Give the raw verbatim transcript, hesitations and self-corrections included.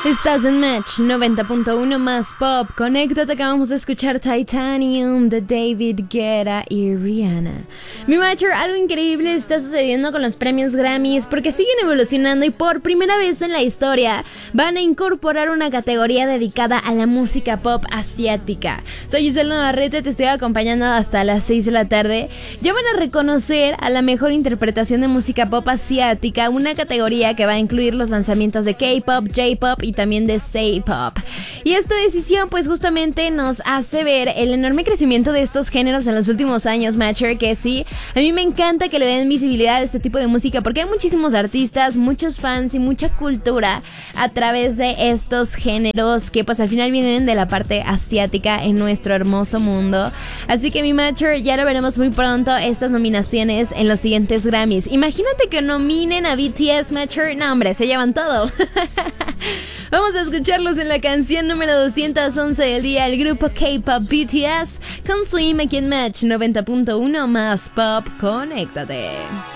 Estás en Match noventa punto uno más pop. Conéctate, acabamos de escuchar Titanium de David Guetta y Rihanna. Mi Matcher, algo increíble está sucediendo con los premios Grammys porque siguen evolucionando y por primera vez en la historia van a incorporar una categoría dedicada a la música pop asiática. Soy Giselle Navarrete, te estoy acompañando hasta las seis de la tarde. Ya van a reconocer a la mejor interpretación de música pop asiática, una categoría que va a incluir los lanzamientos de K-pop, J-pop y también de J-pop. Y esta decisión pues justamente nos hace ver el enorme crecimiento de estos géneros en los últimos años, Matcher, que sí, a mí me encanta que le den visibilidad a este tipo de música porque hay muchísimos artistas, muchos fans y mucha cultura a través de estos géneros que pues al final vienen de la parte asiática en nuestro hermoso mundo. Así que mi Matcher, ya lo veremos muy pronto estas nominaciones en los siguientes Grammys. Imagínate que nominen a B T S, Matcher, no hombre, se llevan todo. Vamos a escucharlos en la canción número doscientos once del día, el grupo K-pop B T S con Swim aquí en Match noventa punto uno más pop. Conéctate.